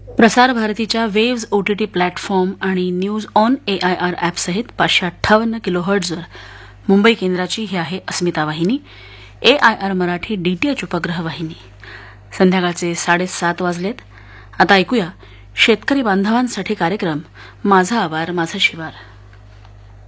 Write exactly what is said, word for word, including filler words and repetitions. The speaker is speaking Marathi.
प्रसार भारतीच्या वेव्ज ओटीटी प्लॅटफॉर्म आणि न्यूज ऑन एआयआर ॲपसहित पाचशे अठ्ठावन्न किलो हर्ट्झवर मुंबई केंद्राची ही आहे अस्मिता वाहिनी. एआयआर मराठी डीटीएच उपग्रह वाहिनी. संध्याकाळचे साडेसात वाजलेत. आता ऐकूया शेतकरी बांधवांसाठी कार्यक्रम माझा आवार माझा शिवार.